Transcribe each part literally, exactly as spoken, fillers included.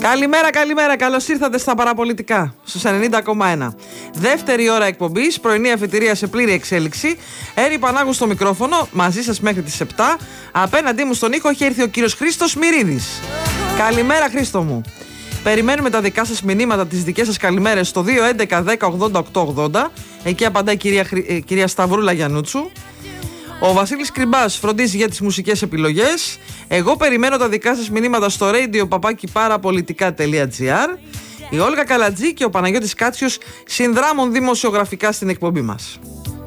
Καλημέρα, καλημέρα. Καλώς ήρθατε στα παραπολιτικά στους ενενήντα κόμμα ένα. Δεύτερη ώρα εκπομπής, πρωινή αφετηρία σε πλήρη εξέλιξη. Έρη Πανάγου στο μικρόφωνο, μαζί σας μέχρι τις επτά. Απέναντί μου στον ήχο έχει έρθει ο κύριος Χρήστος Μυρίδης. Καλημέρα, Χρήστο μου. Περιμένουμε τα δικά σας μηνύματα, τις δικές σας καλημέρες στο δύο έντεκα δέκα ογδόντα οκτώ ογδόντα. Εκεί απαντάει η κυρία, ε, κυρία Σταυρούλα Γιαννούτσου. Ο Βασίλης Κρυμπάς φροντίζει για τις μουσικές επιλογές. Εγώ περιμένω τα δικά σας μηνύματα στο radio παπάκι παραπολιτικά τελεία τζι άρ. Η Όλγα Καλατζή και ο Παναγιώτης Κάτσιος συνδράμουν δημοσιογραφικά στην εκπομπή μας.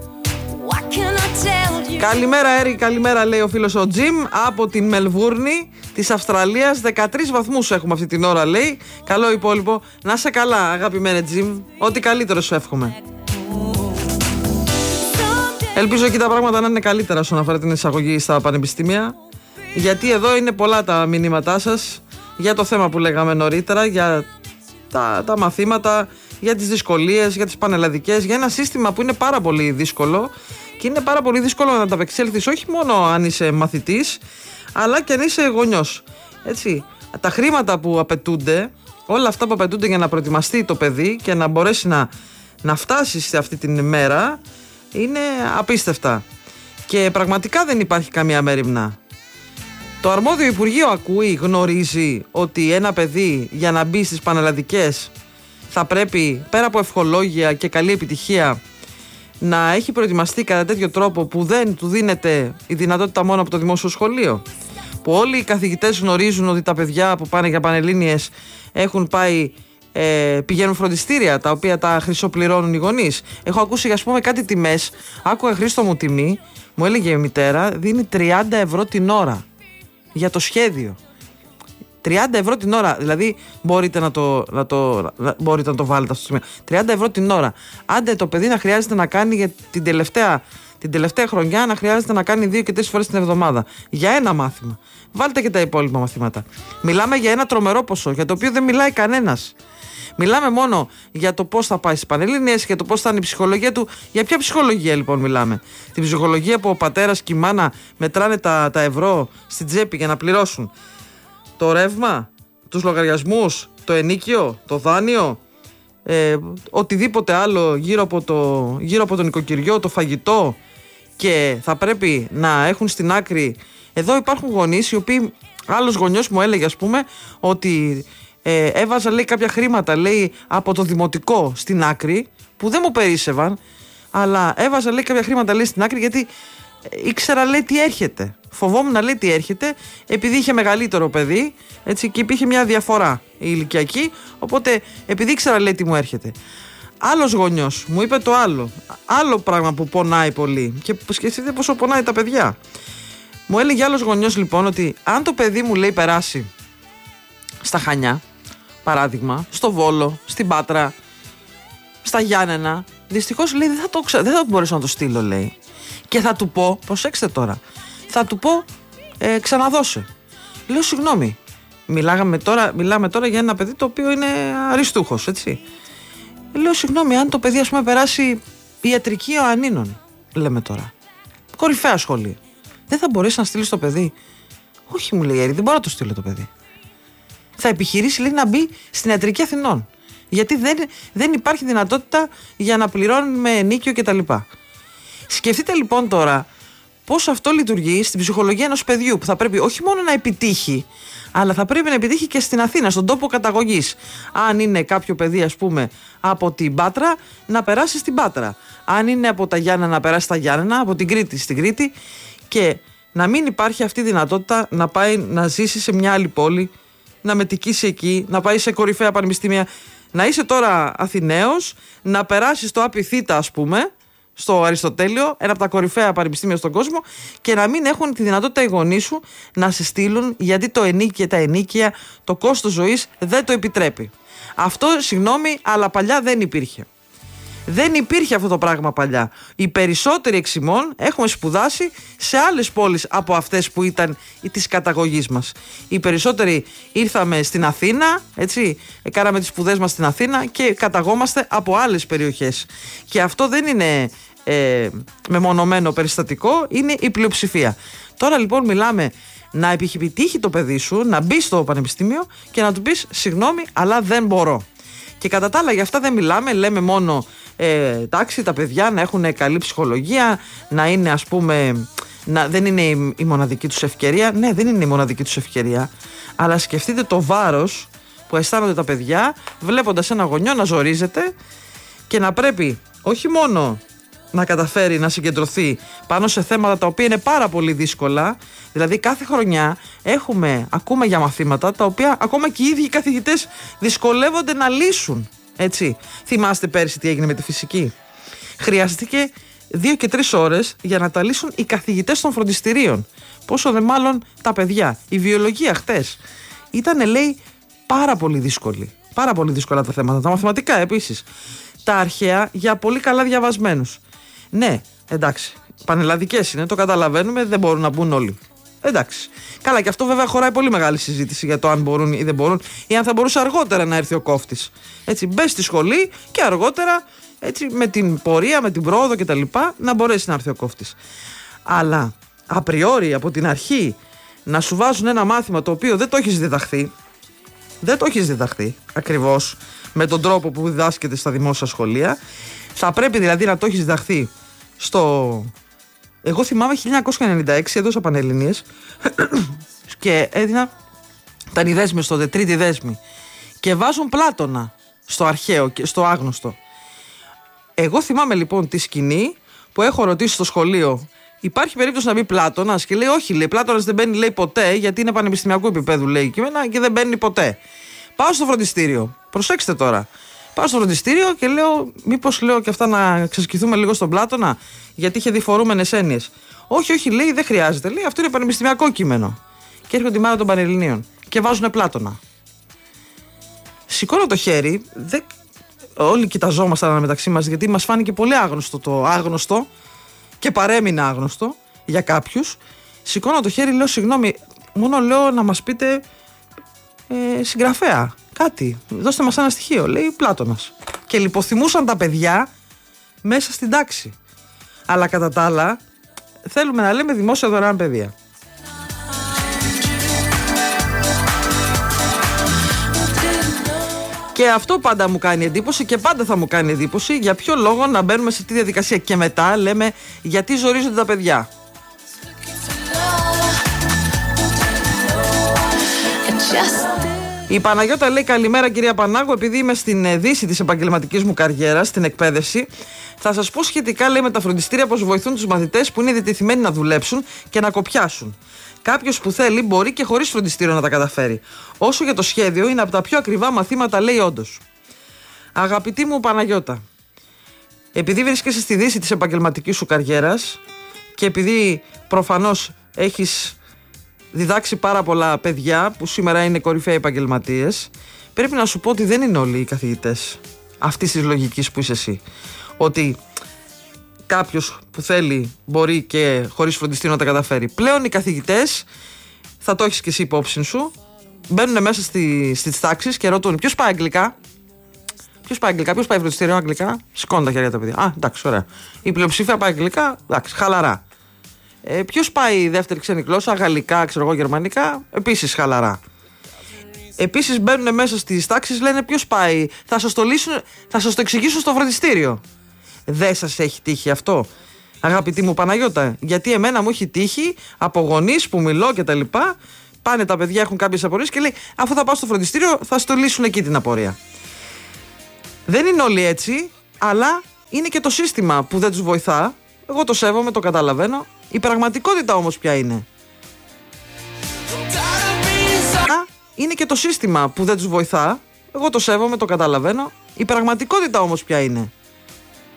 Καλημέρα, Έρη, καλημέρα, λέει ο φίλος ο Τζιμ από την Μελβούρνη της Αυστραλίας. δεκατρείς βαθμούς έχουμε αυτή την ώρα, λέει. Καλό υπόλοιπο. Να σε καλά, αγαπημένε Τζιμ. Ό,τι καλύτερο σου εύχομαι. Ελπίζω εκεί τα πράγματα να είναι καλύτερα όσον αφορά την εισαγωγή στα πανεπιστήμια. Γιατί εδώ είναι πολλά τα μηνύματά σας για το θέμα που λέγαμε νωρίτερα, για τα, τα μαθήματα, για τις δυσκολίες, για τις πανελλαδικές, για ένα σύστημα που είναι πάρα πολύ δύσκολο και είναι πάρα πολύ δύσκολο να ανταπεξέλθεις όχι μόνο αν είσαι μαθητής, αλλά και αν είσαι γονιός. Έτσι, τα χρήματα που απαιτούνται, όλα αυτά που απαιτούνται για να προετοιμαστεί το παιδί και να μπορέσει να, να φτάσει σε αυτή την ημέρα, είναι απίστευτα. Και πραγματικά δεν υπάρχει καμία μέριμνα. Το αρμόδιο Υπουργείο ακούει, γνωρίζει ότι ένα παιδί για να μπει στις πανελλαδικές θα πρέπει, πέρα από ευχολόγια και καλή επιτυχία, να έχει προετοιμαστεί κατά τέτοιο τρόπο που δεν του δίνεται η δυνατότητα μόνο από το δημόσιο σχολείο. Που όλοι οι καθηγητές γνωρίζουν ότι τα παιδιά που πάνε για πανελλήνιες έχουν πάει, ε, πηγαίνουν φροντιστήρια τα οποία τα χρυσοπληρώνουν οι γονείς. Έχω ακούσει, ας πούμε, κάτι τιμές. Άκουγα, Χρήστο μου, τιμή, μου έλεγε η μητέρα, δίνει τριάντα ευρώ την ώρα για το σχέδιο. τριάντα ευρώ την ώρα, δηλαδή μπορείτε να το, να το, μπορείτε να το βάλετε αυτό το σημείο. τριάντα ευρώ την ώρα. Άντε το παιδί να χρειάζεται να κάνει για την τελευταία, την τελευταία χρονιά, να χρειάζεται να κάνει δύο και τρεις φορές την εβδομάδα. Για ένα μάθημα. Βάλτε και τα υπόλοιπα μαθήματα. Μιλάμε για ένα τρομερό ποσό, για το οποίο δεν μιλάει κανένας. Μιλάμε μόνο για το πώς θα πάει στις πανελλήνιες, για το πώς θα είναι η ψυχολογία του. Για ποια ψυχολογία λοιπόν μιλάμε? Την ψυχολογία που ο πατέρας και η μάνα μετράνε τα, τα ευρώ στην τσέπη για να πληρώσουν το ρεύμα, τους λογαριασμούς, το ενίκιο, το δάνειο, ε, οτιδήποτε άλλο γύρω από, το, γύρω από το νοικοκυριό, το φαγητό, και θα πρέπει να έχουν στην άκρη. Εδώ υπάρχουν γονείς οι οποίοι, άλλος γονιός μου έλεγε, ας πούμε, ότι ε, έβαζα, λέει, κάποια χρήματα, λέει, από το δημοτικό στην άκρη, που δεν μου περίσσευαν, αλλά έβαζα, λέει, κάποια χρήματα, λέει, στην άκρη γιατί ήξερα, λέει, τι έρχεται. Φοβόμουν να λέει τι έρχεται, επειδή είχε μεγαλύτερο παιδί, έτσι, και υπήρχε μια διαφορά η ηλικιακή. Οπότε, επειδή ήξερα, λέει, τι μου έρχεται. Άλλος γονιός μου είπε το άλλο. Άλλο πράγμα που πονάει πολύ. Και σκεφτείτε πόσο πονάει τα παιδιά. Μου έλεγε άλλος γονιός, λοιπόν, ότι αν το παιδί μου, λέει, περάσει στα Χανιά, παράδειγμα, στο Βόλο, στην Πάτρα, στα Γιάννενα, δυστυχώς, λέει, δεν θα το ξα... δεν θα μπορέσω να το στείλω, λέει. Και θα του πω, προσέξτε τώρα, θα του πω, ε, ξαναδώσε. Λέω, συγγνώμη, μιλάγαμε τώρα, μιλάμε τώρα για ένα παιδί το οποίο είναι αριστούχος, έτσι. Λέω, συγγνώμη, αν το παιδί, ας πούμε, περάσει ιατρική Ιωαννίνων, λέμε τώρα, κορυφαία σχολή, δεν θα μπορέσει να στείλει το παιδί? Όχι, μου λέει, Έρη, δεν μπορώ να το στείλω το παιδί. Θα επιχειρήσει, λέει, να μπει στην ιατρική Αθηνών, γιατί δεν, δεν υπάρχει δυνατότητα για να πληρώνουμε ενίκιο κτλ. Σκεφτείτε λοιπόν τώρα πώς αυτό λειτουργεί στην ψυχολογία ενός παιδιού που θα πρέπει όχι μόνο να επιτύχει, αλλά θα πρέπει να επιτύχει και στην Αθήνα, στον τόπο καταγωγής. Αν είναι κάποιο παιδί, ας πούμε, από την Πάτρα, να περάσει στην Πάτρα. Αν είναι από τα Γιάννενα, να περάσει στα Γιάννενα, από την Κρήτη στην Κρήτη, και να μην υπάρχει αυτή η δυνατότητα να πάει να ζήσει σε μια άλλη πόλη, να μετικήσει εκεί, να πάει σε κορυφαία πανεπιστήμια. Να είσαι τώρα Αθηναίος, να περάσεις το ΑΠΙΘΙΤΑ, ας πούμε, στο Αριστοτέλειο, ένα από τα κορυφαία πανεπιστήμια στον κόσμο, και να μην έχουν τη δυνατότητα οι γονείς σου να σε στείλουν, γιατί το ενίκιο, τα ενίκια, το κόστος ζωής δεν το επιτρέπει. Αυτό, συγγνώμη, αλλά παλιά δεν υπήρχε. Δεν υπήρχε αυτό το πράγμα παλιά. Οι περισσότεροι εξ ημών έχουμε σπουδάσει σε άλλες πόλεις από αυτές που ήταν της καταγωγής μας. Οι περισσότεροι ήρθαμε στην Αθήνα, έτσι, κάναμε τις σπουδές μας στην Αθήνα και καταγόμαστε από άλλες περιοχές. Και αυτό δεν είναι ε, μεμονωμένο περιστατικό, είναι η πλειοψηφία. Τώρα λοιπόν μιλάμε να επιτύχει το παιδί σου, να μπει στο πανεπιστήμιο και να του πεις συγγνώμη, αλλά δεν μπορώ. Και κατά τα άλλα, για αυτά δεν μιλάμε, λέμε μόνο ε, εντάξει, τα παιδιά να έχουν καλή ψυχολογία, να είναι, ας πούμε, να, δεν είναι η, η μοναδική τους ευκαιρία. Ναι, δεν είναι η μοναδική τους ευκαιρία, αλλά σκεφτείτε το βάρος που αισθάνονται τα παιδιά βλέποντας ένα γονιό να ζορίζεται και να πρέπει όχι μόνο να καταφέρει να συγκεντρωθεί πάνω σε θέματα τα οποία είναι πάρα πολύ δύσκολα. Δηλαδή κάθε χρονιά έχουμε, ακούμε για μαθήματα τα οποία ακόμα και οι ίδιοι οι καθηγητές δυσκολεύονται να λύσουν. Έτσι. Θυμάστε πέρσι τι έγινε με τη φυσική? Χρειάστηκε δύο και τρεις ώρες για να τα λύσουν οι καθηγητές των φροντιστηρίων. Πόσο δε μάλλον τα παιδιά. Η βιολογία χτες ήταν, λέει, πάρα πολύ δύσκολη. Πάρα πολύ δύσκολα τα θέματα. Τα μαθηματικά επίσης. Τα αρχαία για πολύ καλά διαβασμένους. Ναι, εντάξει. Πανελλαδικές είναι, το καταλαβαίνουμε, δεν μπορούν να μπουν όλοι. Εντάξει. Καλά, και αυτό βέβαια χωράει πολύ μεγάλη συζήτηση για το αν μπορούν ή δεν μπορούν, ή αν θα μπορούσε αργότερα να έρθει ο κόφτης. Έτσι, μπες στη σχολή και αργότερα, έτσι, με την πορεία, με την πρόοδο κτλ., να μπορέσει να έρθει ο κόφτης. Αλλά απριόρι από την αρχή να σου βάζουν ένα μάθημα το οποίο δεν το έχεις διδαχθεί, δεν το έχεις διδαχθεί ακριβώς με τον τρόπο που διδάσκεται στα δημόσια σχολεία. Θα πρέπει δηλαδή να το έχεις διδαχθεί στο... Εγώ θυμάμαι χίλια εννιακόσια ενενήντα έξι εδώ στα Πανελληνίες και έδινα, ήταν η δέσμη στο τρίτη δέσμη και βάζουν Πλάτωνα στο αρχαίο και στο άγνωστο. Εγώ θυμάμαι λοιπόν τη σκηνή που έχω ρωτήσει στο σχολείο, υπάρχει περίπτωση να μπει Πλάτωνας? Και λέει όχι, λέει, Πλάτωνας δεν μπαίνει, λέει, ποτέ, γιατί είναι πανεπιστημιακού επίπεδου, λέει, κείμενα, και δεν μπαίνει ποτέ. Πάω στο φροντιστήριο, προσέξτε τώρα. Πάω στο φροντιστήριο και λέω, μήπως, λέω, και αυτά να ξεσκηθούμε λίγο στον Πλάτωνα, γιατί είχε διφορούμενες έννοιες. Όχι, όχι, λέει, δεν χρειάζεται. Λέει, αυτό είναι πανεπιστημιακό κείμενο. Και έρχονται τη μέρα των Πανελληνίων και βάζουν Πλάτωνα. Σηκώνω το χέρι, δεν... όλοι κοιταζόμασταν μεταξύ μας, γιατί μας φάνηκε πολύ άγνωστο το άγνωστο και παρέμεινε άγνωστο για κάποιους. Σηκώνω το χέρι, λέω, συγγνώμη, μόνο λέω να μας πείτε ε, συγγραφέα. Κάτι, δώστε μας ένα στοιχείο. Λέει Πλάτωνας. Και λιποθυμούσαν τα παιδιά μέσα στην τάξη. Αλλά κατά τα άλλα θέλουμε να λέμε δημόσια δωρεάν παιδεία. Και αυτό πάντα μου κάνει εντύπωση και πάντα θα μου κάνει εντύπωση. Για ποιο λόγο να μπαίνουμε σε αυτή τη διαδικασία? Και μετά λέμε γιατί ζορίζονται τα παιδιά. Η Παναγιώτα λέει καλημέρα κυρία Πανάγου, επειδή είμαι στην δύση της επαγγελματικής μου καριέρας, στην εκπαίδευση, θα σας πω σχετικά, λέει, με τα φροντιστήρια πως βοηθούν τους μαθητές που είναι διατεθειμένοι να δουλέψουν και να κοπιάσουν. Κάποιος που θέλει μπορεί και χωρίς φροντιστήριο να τα καταφέρει. Όσο για το σχέδιο, είναι από τα πιο ακριβά μαθήματα, λέει, όντως. Αγαπητή μου Παναγιώτα, επειδή βρίσκεσαι στη δύση της επαγγελματικής σου καριέρας και επειδή προφανώς έχεις διδάξει πάρα πολλά παιδιά που σήμερα είναι κορυφαίοι επαγγελματίες, πρέπει να σου πω ότι δεν είναι όλοι οι καθηγητές αυτής της λογικής που είσαι εσύ. Ότι κάποιος που θέλει μπορεί και χωρίς φροντιστήριο να τα καταφέρει. Πλέον οι καθηγητές, θα το έχεις και εσύ υπόψη σου, μπαίνουν μέσα στη, στις τάξεις και ρωτούν ποιος πάει αγγλικά. Ποιος πάει αγγλικά, ποιος πάει φροντιστήριο αγγλικά. Σηκώνουν τα χέρια τα παιδιά. Α, εντάξει, ωραία. Η πλειοψηφία πάει αγγλικά, εντάξει, χαλαρά. Ε, ποιος πάει δεύτερη ξένη γλώσσα, γαλλικά, ξέρω εγώ, γερμανικά, επίσης χαλαρά. Επίσης μπαίνουν μέσα στις τάξεις, λένε ποιος πάει, θα σας το λύσουν, θα σας το εξηγήσουν στο φροντιστήριο. Δεν σας έχει τύχει αυτό, αγαπητή μου Παναγιώτα? Γιατί εμένα μου έχει τύχει από γονείς που μιλώ και τα λοιπά, πάνε τα παιδιά, έχουν κάποιες απορίες και λέει αφού θα πάω στο φροντιστήριο θα στο λύσουν εκεί την απορία. Δεν είναι όλοι έτσι, αλλά είναι και το σύστημα που δεν τους βοηθά. Εγώ το σέβομαι, το καταλαβαίνω. Η πραγματικότητα όμως ποια είναι? Είναι και το σύστημα που δεν τους βοηθά. Εγώ το σέβομαι, το καταλαβαίνω. Η πραγματικότητα όμως ποια είναι?